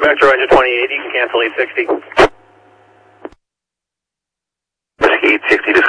back to Roger 28, you can cancel 860. Whiskey 860 to